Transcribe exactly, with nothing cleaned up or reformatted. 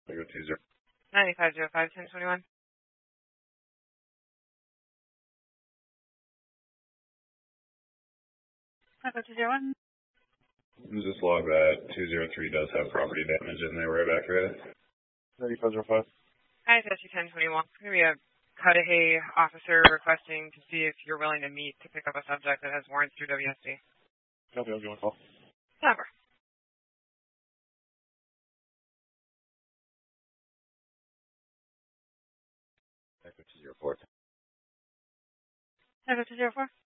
I go two zero. ninety-five zero five ten twenty-one. Echo two zero one. Just log that two zero three does have property damage in there. Right back at it. ninety-five zero five. Hi, Jessie ten twenty-one. It's going to be a Cudahy officer requesting to see if you're willing to meet to pick up a subject that has warrants through W S D. Copy, I'll give him a call. Never. Echo two zero four. Echo two zero four.